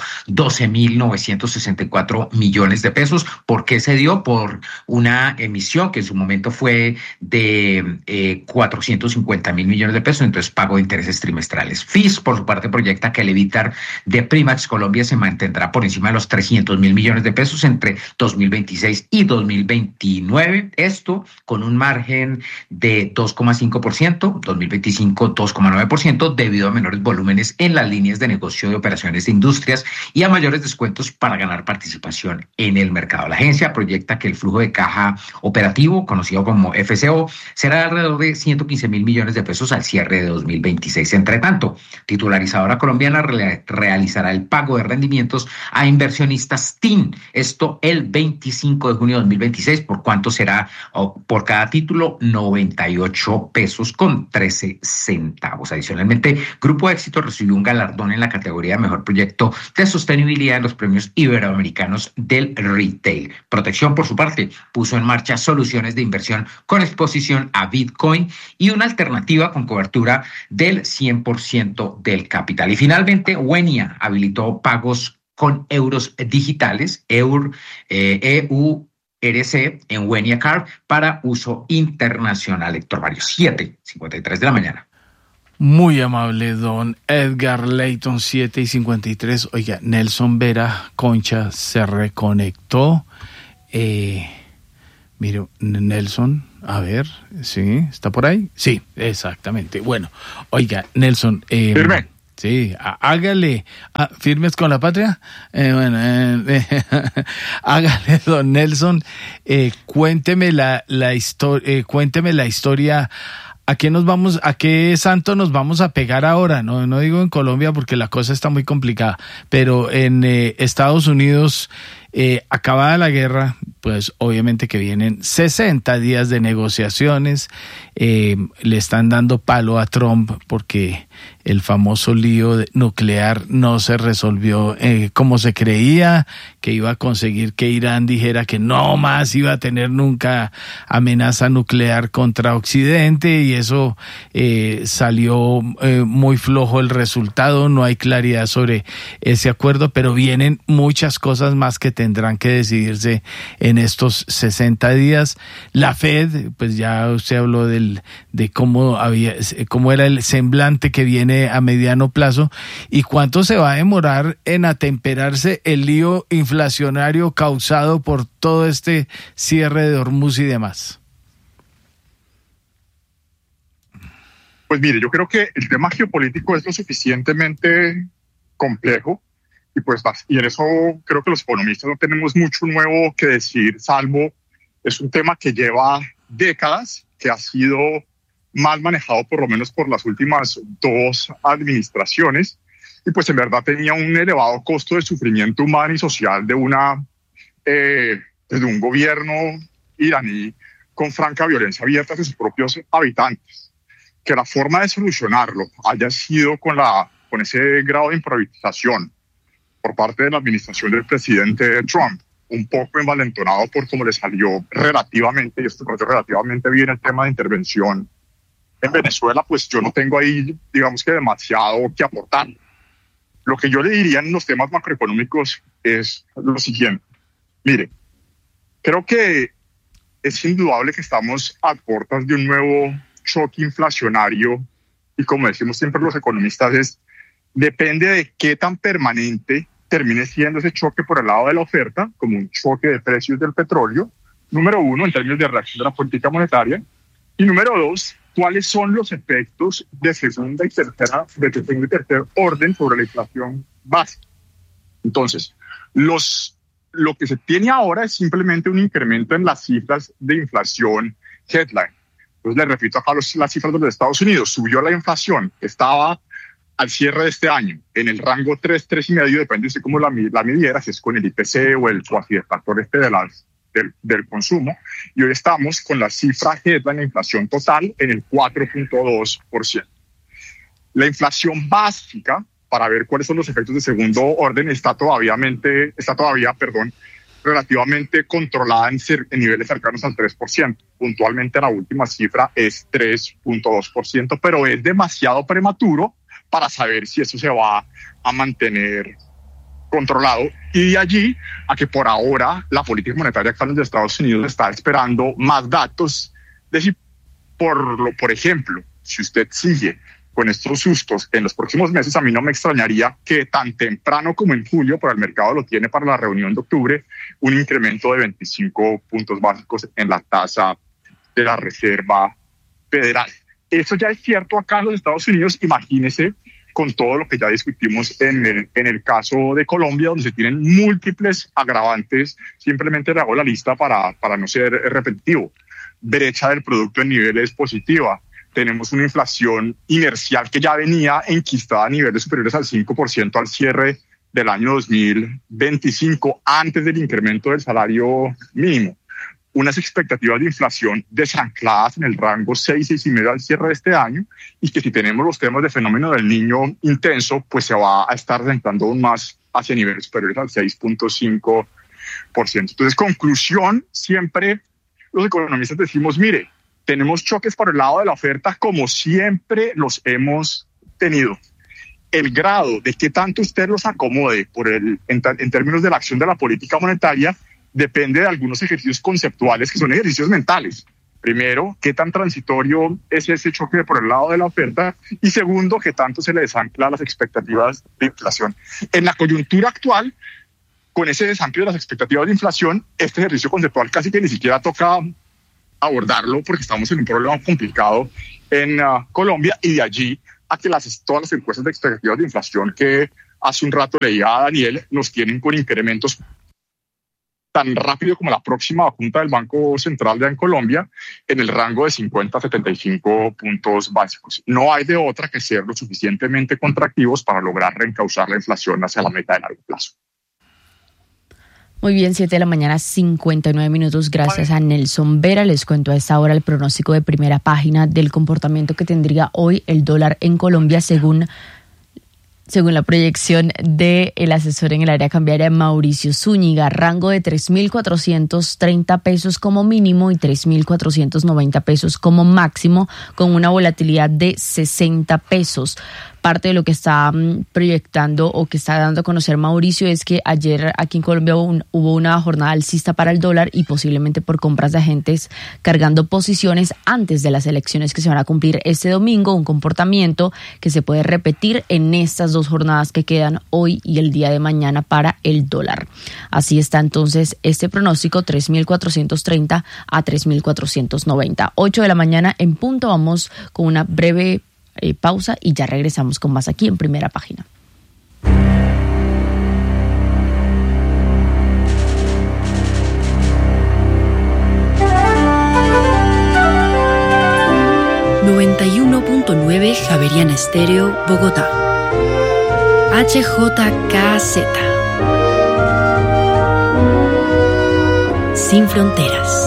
12.964 millones de pesos. ¿Por qué se dio? Por una emisión que en su momento fue de 450.000 millones de pesos. Entonces, pago de intereses trimestrales. FIS, por su parte, proyecta que el EBITDA de Primax Colombia se mantendrá por encima de los 300.000 millones de pesos entre 2026 y 2029. Esto con un margen de 2,5%, 2025 2,9%, debido a menores volúmenes en las líneas de negocio de operaciones de industrias y a mayores descuentos para ganar participación en el mercado. La agencia proyecta que el flujo de caja operativo, conocido como FCO, será alrededor de 115.000 millones de pesos al cierre de 2026. Entre tanto, Titularizadora Colombiana realizará el pago de rendimientos a inversionistas TIN, esto el 25 de junio de 2026, por cuánto será por cada título 98 pesos con 13 centavos. Adicionalmente, Grupo Éxito recibió un galardón en la categoría de mejor proyecto de sostenibilidad en los premios iberoamericanos del retail. Protección, por su parte, puso en marcha soluciones de inversión con exposición a Bitcoin y una alternativa con cobertura del 100% del capital. Y finalmente, Wenia habilitó pagos con euros digitales, EURC en Wenia Card para uso internacional. Héctor Mario, 7:53 de la mañana. Muy amable, don Edgar Layton, 7:53. Oiga, Nelson Vera Concha se reconectó. Mire, Nelson, a ver, ¿sí? ¿Está por ahí? Sí, exactamente. Bueno, oiga, Nelson. Firme. Sí, hágale. ¿Firmes con la patria? Hágale, don Nelson. Cuénteme la historia. ¿A qué santo nos vamos a pegar ahora? No digo en Colombia porque la cosa está muy complicada, pero en Estados Unidos, acabada la guerra, pues obviamente que vienen 60 días de negociaciones. Le están dando palo a Trump porque el famoso lío nuclear no se resolvió como se creía, que iba a conseguir que Irán dijera que no más iba a tener nunca amenaza nuclear contra Occidente, y eso salió muy flojo el resultado. No hay claridad sobre ese acuerdo, pero vienen muchas cosas más que tendrán que decidirse en estos 60 días. La Fed, pues ya usted habló de cómo era el semblante que viene a mediano plazo, y cuánto se va a demorar en atemperarse el lío inflacionario causado por todo este cierre de Hormuz y demás. Pues mire, yo creo que el tema geopolítico es lo suficientemente complejo, y en eso creo que los economistas no tenemos mucho nuevo que decir, salvo es un tema que lleva décadas, que ha sido mal manejado por lo menos por las últimas 2 administraciones, y pues en verdad tenía un elevado costo de sufrimiento humano y social de un gobierno iraní con franca violencia abierta hacia sus propios habitantes. Que la forma de solucionarlo haya sido con ese grado de improvisación por parte de la administración del presidente Trump, un poco envalentonado por cómo le salió relativamente bien el tema de intervención en Venezuela, pues yo no tengo ahí, digamos que demasiado que aportar. Lo que yo le diría en los temas macroeconómicos es lo siguiente. Mire, creo que es indudable que estamos a puertas de un nuevo choque inflacionario, y como decimos siempre los economistas, depende de qué tan permanente termine siendo ese choque por el lado de la oferta, como un choque de precios del petróleo, número 1, en términos de reacción de la política monetaria, y número 2, cuáles son los efectos de segundo y tercer orden sobre la inflación básica. Entonces, lo que se tiene ahora es simplemente un incremento en las cifras de inflación headline. Entonces, le repito acá las cifras de los Estados Unidos. Subió la inflación, estaba al cierre de este año en el rango 3,5, depende de cómo la midiera, si es con el IPC o el cuantitativo del consumo, y hoy estamos con la cifra headline de inflación total en el 4.2%. La inflación básica, para ver cuáles son los efectos de segundo orden, está todavía relativamente controlada en niveles cercanos al 3%. Puntualmente la última cifra es 3.2%, pero es demasiado prematuro para saber si eso se va a mantener controlado, y de allí a que por ahora la política monetaria actual de Estados Unidos está esperando más datos de si, por ejemplo, si usted sigue con estos sustos en los próximos meses, a mí no me extrañaría que tan temprano como en julio, pero el mercado lo tiene para la reunión de octubre, un incremento de 25 puntos básicos en la tasa de la Reserva Federal. Eso ya es cierto acá en los Estados Unidos. Imagínese con todo lo que ya discutimos en el caso de Colombia, donde se tienen múltiples agravantes. Simplemente le hago la lista para no ser repetitivo. Brecha del producto en niveles positiva. Tenemos una inflación inercial que ya venía enquistada a niveles superiores al 5% al cierre del año 2025, antes del incremento del salario mínimo. Unas expectativas de inflación desancladas en el rango 6,5 al cierre de este año, y que si tenemos los temas de fenómeno del Niño intenso, pues se va a estar desanclando aún más hacia niveles superiores al 6.5%. Entonces, conclusión, siempre los economistas decimos, mire, tenemos choques por el lado de la oferta como siempre los hemos tenido. el grado de qué tanto usted los acomode en términos de la acción de la política monetaria depende de algunos ejercicios conceptuales que son ejercicios mentales. Primero, qué tan transitorio es ese choque por el lado de la oferta, y segundo, qué tanto se le desancla las expectativas de inflación. En la coyuntura actual, con ese desanclo de las expectativas de inflación, este ejercicio conceptual casi que ni siquiera toca abordarlo porque estamos en un problema complicado en Colombia, y de allí a que todas las encuestas de expectativas de inflación que hace un rato leía a Daniel nos tienen con incrementos tan rápido como la próxima junta del Banco Central en Colombia, en el rango de 50 a 75 puntos básicos. No hay de otra que ser lo suficientemente contractivos para lograr reencauzar la inflación hacia la meta de largo plazo. Muy bien, 7 de la mañana, 59 minutos. Gracias a Nelson Vera. Les cuento a esta hora el pronóstico de primera página del comportamiento que tendría hoy el dólar en Colombia según la proyección del asesor en el área cambiaria Mauricio Zúñiga. Rango de 3.430 pesos como mínimo y 3.490 pesos como máximo, con una volatilidad de 60 pesos. Parte de lo que está proyectando o que está dando a conocer Mauricio es que ayer aquí en Colombia hubo una jornada alcista para el dólar y posiblemente por compras de agentes cargando posiciones antes de las elecciones que se van a cumplir este domingo, un comportamiento que se puede repetir en estas dos jornadas que quedan hoy y el día de mañana para el dólar. Así está entonces este pronóstico, 3.430 a 3.490. 8 de la mañana en punto. Vamos con una breve pausa y ya regresamos con más aquí en Primera Página. ...91.9 Javeriana Estéreo, Bogotá. HJKZ. Sin fronteras.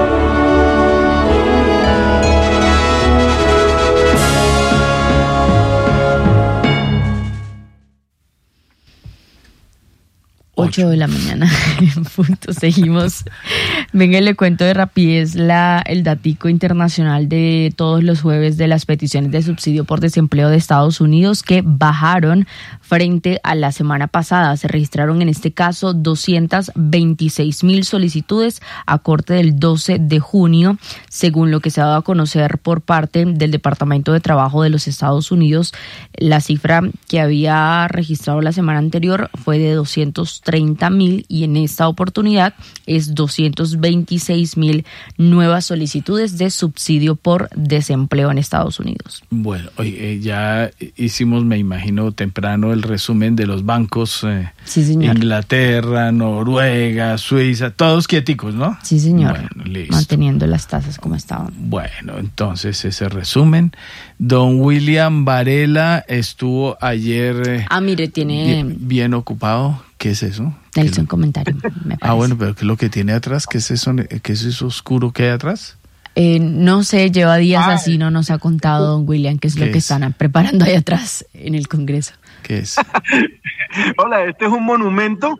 Ocho de la mañana, en punto, seguimos. Venga, le cuento de rapidez el datico internacional de todos los jueves de las peticiones de subsidio por desempleo de Estados Unidos, que bajaron frente a la semana pasada. Se registraron en este caso 226,000 solicitudes a corte del 12 de junio, según lo que se ha dado a conocer por parte del Departamento de Trabajo de los Estados Unidos. La cifra que había registrado la semana anterior fue de 230,000 y en esta oportunidad es 226,000 nuevas solicitudes de subsidio por desempleo en Estados Unidos. Bueno, ya hicimos, me imagino, temprano el resumen de los bancos. Sí, señor. Inglaterra, Noruega, Suiza, todos quieticos, ¿no? Sí, señor. Bueno, listo. Manteniendo las tasas como estaban. Bueno, entonces ese resumen. Don William Varela estuvo ayer mire, tiene bien ocupado. ¿Qué es eso? Nelson, comentario, me parece. Bueno, pero ¿qué es lo que tiene atrás? ¿Qué es eso? ¿Qué es eso oscuro que hay atrás? No sé, lleva días así, no nos ha contado don William qué es lo que están preparando ahí atrás en el Congreso. ¿Qué es? Hola, este es un monumento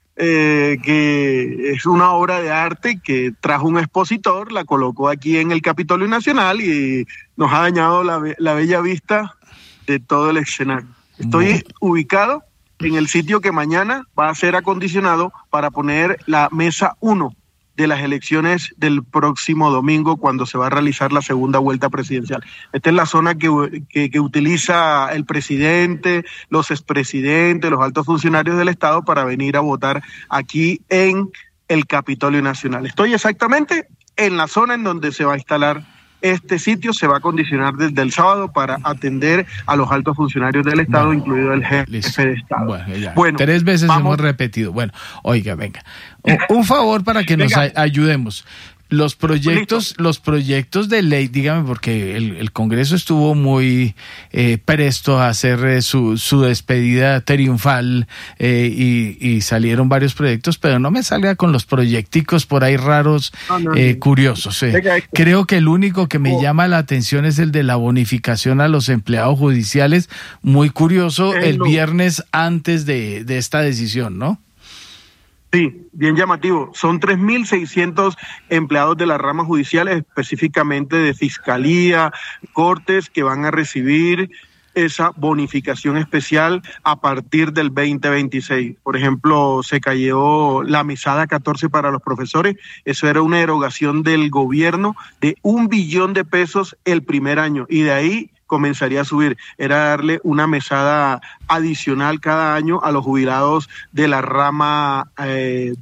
que es una obra de arte que trajo un expositor, la colocó aquí en el Capitolio Nacional y nos ha dañado la bella vista de todo el escenario. Estoy ubicado en el sitio que mañana va a ser acondicionado para poner la mesa 1 de las elecciones del próximo domingo, cuando se va a realizar la segunda vuelta presidencial. Esta es la zona que utiliza el presidente, los expresidentes, los altos funcionarios del Estado para venir a votar aquí en el Capitolio Nacional. Estoy exactamente en la zona en donde se va a instalar este sitio. Se va a acondicionar desde el sábado para atender a los altos funcionarios del Estado, incluido el jefe de Estado. Bueno, 3 veces hemos repetido. Bueno, oiga, venga. Un favor para que nos ayudemos. Los proyectos de ley, dígame, porque el Congreso estuvo muy presto a hacer su despedida triunfal y salieron varios proyectos, pero no me salga con los proyecticos por ahí raros, curiosos. Creo que el único que me llama la atención es el de la bonificación a los empleados judiciales, muy curioso, el viernes antes de esta decisión, ¿no? Sí, bien llamativo. Son 3.600 empleados de las ramas judiciales, específicamente de Fiscalía, Cortes, que van a recibir esa bonificación especial a partir del 2026. Por ejemplo, se cayó la mesada 14 para los profesores. Eso era una erogación del gobierno de $1 billón el primer año, y de ahí comenzaría a subir. Era darle una mesada adicional cada año a los jubilados de la rama, del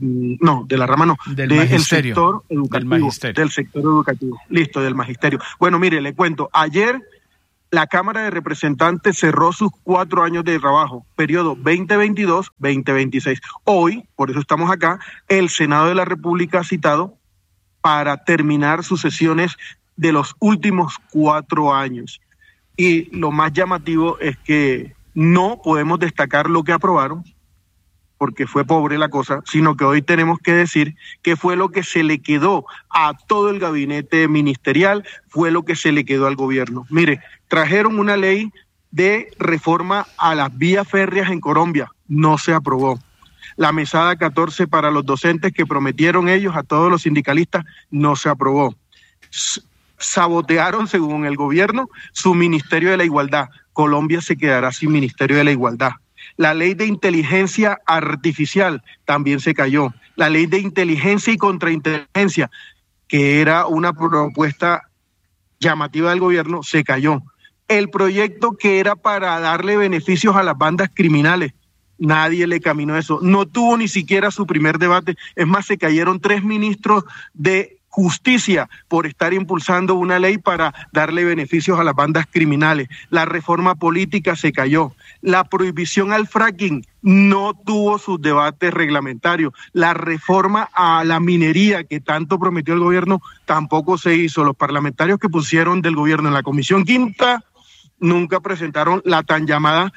sector educativo, del sector educativo. Listo, del magisterio. Bueno, mire, le cuento, ayer la Cámara de Representantes cerró sus 4 años de trabajo, periodo 2022-2026. Hoy, por eso estamos acá, el Senado de la República ha citado para terminar sus sesiones de los últimos 4 años. Y lo más llamativo es que no podemos destacar lo que aprobaron, porque fue pobre la cosa, sino que hoy tenemos que decir que fue lo que se le quedó a todo el gabinete ministerial, fue lo que se le quedó al gobierno. Mire, trajeron una ley de reforma a las vías férreas en Colombia, no se aprobó. La mesada 14 para los docentes que prometieron ellos a todos los sindicalistas, no se aprobó. Sabotearon, según el gobierno, su Ministerio de la Igualdad. Colombia se quedará sin Ministerio de la Igualdad. La ley de inteligencia artificial también se cayó. La ley de inteligencia y contrainteligencia, que era una propuesta llamativa del gobierno, se cayó. El proyecto que era para darle beneficios a las bandas criminales, nadie le caminó eso. No tuvo ni siquiera su primer debate. Es más, se cayeron 3 ministros de Justicia por estar impulsando una ley para darle beneficios a las bandas criminales. La reforma política se cayó. La prohibición al fracking no tuvo sus debates reglamentarios. La reforma a la minería que tanto prometió el gobierno tampoco se hizo. Los parlamentarios que pusieron del gobierno en la Comisión Quinta nunca presentaron el tan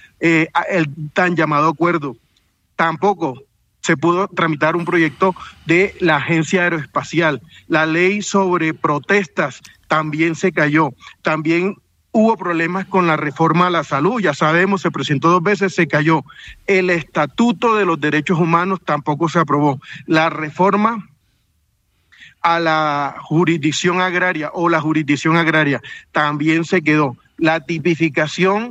llamado acuerdo. Tampoco se pudo tramitar un proyecto de la Agencia Aeroespacial. La ley sobre protestas también se cayó. También hubo problemas con la reforma a la salud, ya sabemos, se presentó 2 veces, se cayó. El Estatuto de los Derechos Humanos tampoco se aprobó. La reforma a la jurisdicción agraria también se quedó. La tipificación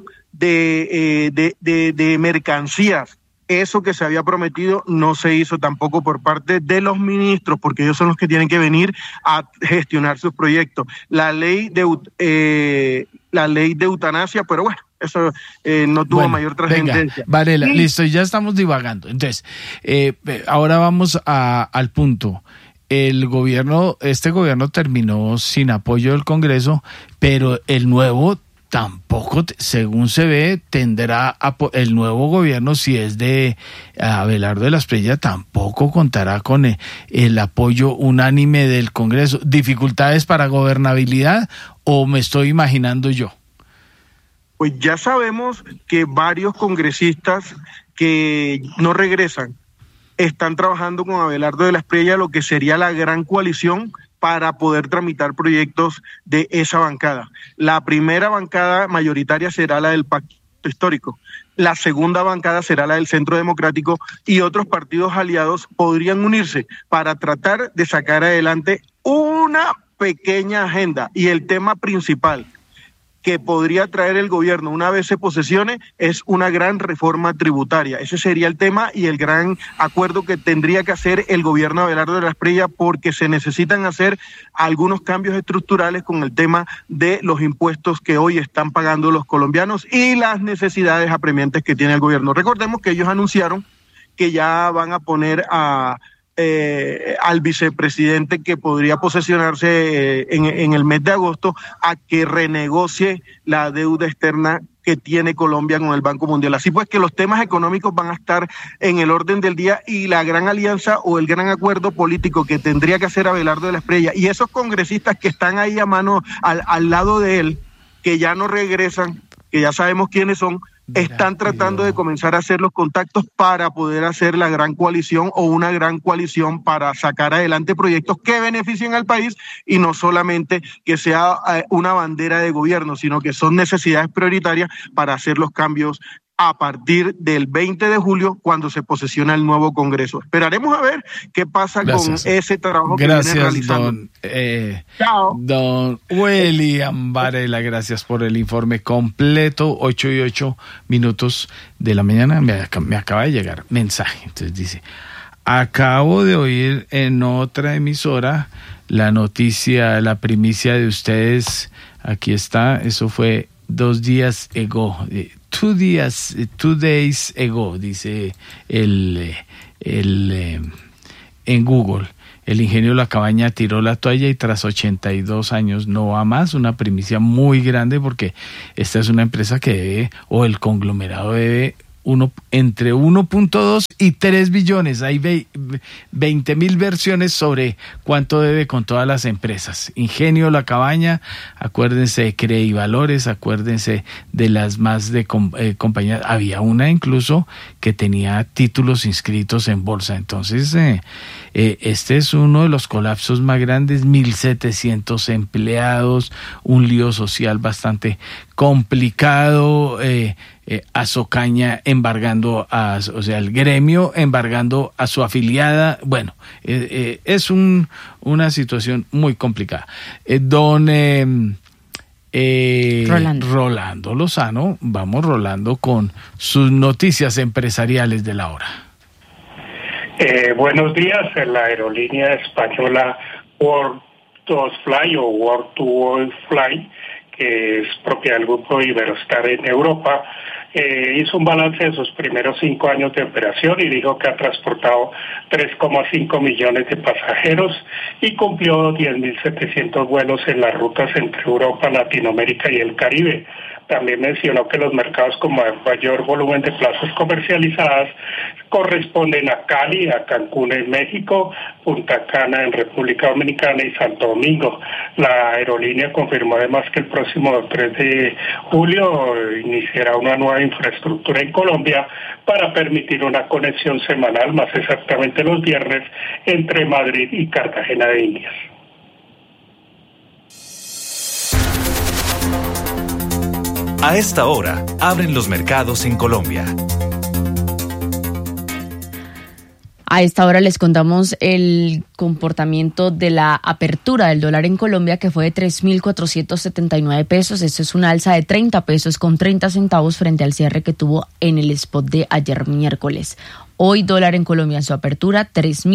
de mercancías, eso que se había prometido no se hizo tampoco por parte de los ministros, porque ellos son los que tienen que venir a gestionar sus proyectos. La ley de eutanasia, pero bueno, eso no tuvo mayor trascendencia. Varela, listo, ya estamos divagando. Entonces, ahora vamos al punto. Este gobierno terminó sin apoyo del Congreso, pero el nuevo tampoco, según se ve, tendrá el nuevo gobierno, si es de Abelardo de la Espriella, tampoco contará con el apoyo unánime del Congreso. ¿Dificultades para gobernabilidad o me estoy imaginando yo? Pues ya sabemos que varios congresistas que no regresan están trabajando con Abelardo de la Espriella, lo que sería la gran coalición para poder tramitar proyectos de esa bancada. La primera bancada mayoritaria será la del Pacto Histórico. La segunda bancada será la del Centro Democrático, y otros partidos aliados podrían unirse para tratar de sacar adelante una pequeña agenda. Y el tema principal que podría traer el gobierno una vez se posesione es una gran reforma tributaria. Ese sería el tema y el gran acuerdo que tendría que hacer el gobierno de Abelardo de la Espriella, porque se necesitan hacer algunos cambios estructurales con el tema de los impuestos que hoy están pagando los colombianos y las necesidades apremiantes que tiene el gobierno. Recordemos que ellos anunciaron que ya van a poner al vicepresidente, que podría posesionarse en el mes de agosto, a que renegocie la deuda externa que tiene Colombia con el Banco Mundial. Así pues que los temas económicos van a estar en el orden del día, y la gran alianza o el gran acuerdo político que tendría que hacer Abelardo de la Espriella y esos congresistas que están ahí a mano al lado de él, que ya no regresan, que ya sabemos quiénes son, están tratando de comenzar a hacer los contactos para poder hacer la gran coalición o una gran coalición para sacar adelante proyectos que beneficien al país, y no solamente que sea una bandera de gobierno, sino que son necesidades prioritarias para hacer los cambios a partir del 20 de julio, cuando se posesiona el nuevo Congreso. Esperaremos a ver qué pasa con ese trabajo que viene realizando. Don William Varela, gracias por el informe completo. 8:08 de la mañana. Me acaba de llegar mensaje. Entonces dice: acabo de oír en otra emisora la noticia, la primicia de ustedes. Aquí está, eso fue 2 días ago. 2 days ago, dice en Google. El ingeniero La Cabaña tiró la toalla y tras 82 años no va más. Una primicia muy grande porque esta es una empresa que debe, o el conglomerado debe, entre 1.2 y 3 billones. Hay 20.000 versiones sobre cuánto debe con todas las empresas. Ingenio La Cabaña, acuérdense de Creivalores, acuérdense de las más de compañías. Había una incluso que tenía títulos inscritos en bolsa. Entonces, este es uno de los colapsos más grandes, 1.700 empleados, un lío social bastante complicado, Azocaña embargando o sea, el gremio embargando a su afiliada. Bueno, es una situación muy complicada. Don Rolando Lozano, vamos Rolando con sus noticias empresariales de la hora. Buenos días. La aerolínea española World to Fly o World to World Fly, que es propiedad del grupo Iberostar en Europa, hizo un balance de sus primeros 5 años de operación y dijo que ha transportado 3,5 millones de pasajeros y cumplió 10.700 vuelos en las rutas entre Europa, Latinoamérica y el Caribe. También mencionó que los mercados con mayor volumen de plazas comercializadas corresponden a Cali, a Cancún en México, Punta Cana en República Dominicana y Santo Domingo. La aerolínea confirmó además que el próximo 3 de julio iniciará una nueva infraestructura en Colombia para permitir una conexión semanal, más exactamente los viernes, entre Madrid y Cartagena de Indias. A esta hora, abren los mercados en Colombia. A esta hora les contamos el comportamiento de la apertura del dólar en Colombia, que fue de 3.479 pesos. Esto es una alza de 30 pesos con 30 centavos frente al cierre que tuvo en el spot de ayer miércoles. Hoy dólar en Colombia en su apertura,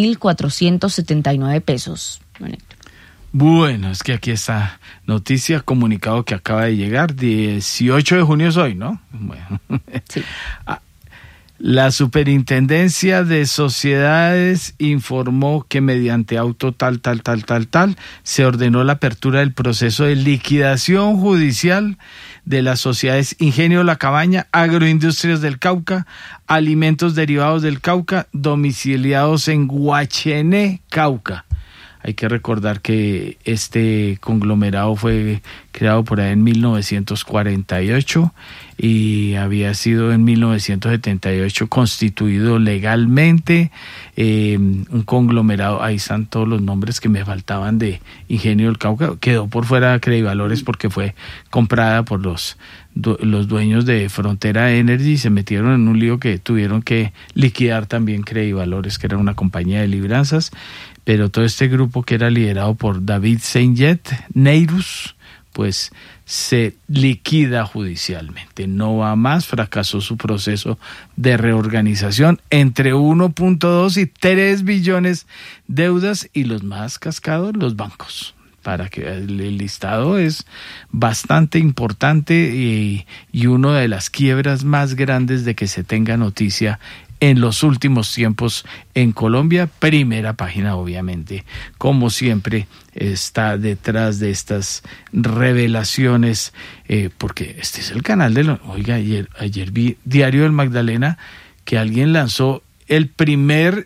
3.479 pesos. Bueno, es que aquí está noticia, comunicado que acaba de llegar, 18 de junio es hoy, ¿no? Bueno. Sí. La Superintendencia de Sociedades informó que mediante auto tal, se ordenó la apertura del proceso de liquidación judicial de las sociedades Ingenio La Cabaña, Agroindustrias del Cauca, Alimentos Derivados del Cauca, domiciliados en Guachené, Cauca. Hay que recordar que este conglomerado fue creado por ahí en 1948 y había sido en 1978 constituido legalmente, un conglomerado. Ahí están todos los nombres que me faltaban de Ingenio del Cauca. Quedó por fuera de Creivalores porque fue comprada por los dueños de Frontera Energy y se metieron en un lío que tuvieron que liquidar también Creivalores, que era una compañía de libranzas. Pero todo este grupo, que era liderado por David Saint-Jet Neirus, pues se liquida judicialmente. No va más, fracasó su proceso de reorganización, entre 1.2 y 3 billones deudas, y los más cascados, los bancos. Para que el listado es bastante importante y una de las quiebras más grandes de que se tenga noticia en los últimos tiempos en Colombia. Primera página, obviamente, como siempre, está detrás de estas revelaciones, porque este es el canal de oiga, ayer vi Diario del Magdalena, que alguien lanzó el primer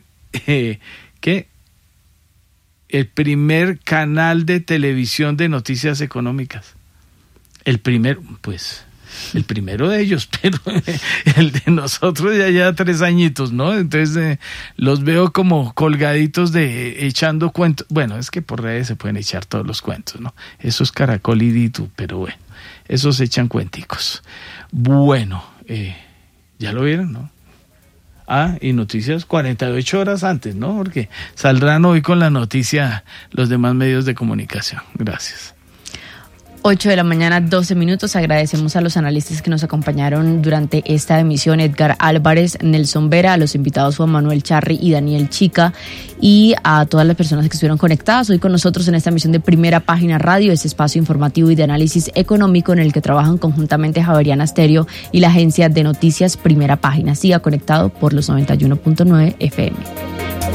el primer canal de televisión de noticias económicas. El primero de ellos, pero el de nosotros ya lleva 3 añitos, ¿no? Entonces los veo como colgaditos echando cuentos. Bueno, es que por redes se pueden echar todos los cuentos, ¿no? Eso es Caracol y Ditu, pero bueno, esos echan cuenticos. Bueno, ¿Ya lo vieron, no? Y noticias 48 horas antes, ¿no? Porque saldrán hoy con la noticia los demás medios de comunicación. Gracias. 8 de la mañana, 12 minutos. Agradecemos a los analistas que nos acompañaron durante esta emisión: Edgar Álvarez, Nelson Vera, a los invitados Juan Manuel Charri y Daniel Chica, y a todas las personas que estuvieron conectadas hoy con nosotros en esta emisión de Primera Página Radio, este espacio informativo y de análisis económico en el que trabajan conjuntamente Javeriana Stereo y la agencia de noticias Primera Página. Siga conectado por los 91.9 FM.